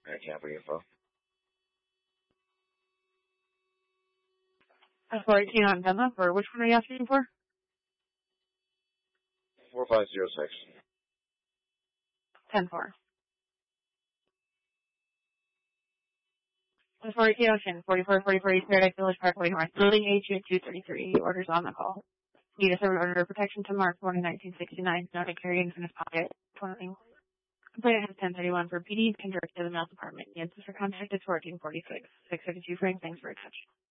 Camping info. 418 on Dunlop, or which one are you asking for? 4506. 10-4. 418 Ocean, 4444 East Paradise Village Parkway North, building agent 233. Orders on the call. Need a servant order of protection to Mark, born in 1969, not to carry in his pocket. 20. Complainant has 1031 for PD, can direct to the mail department. The answer for contact is 1446. 652 Frank, thanks for attention.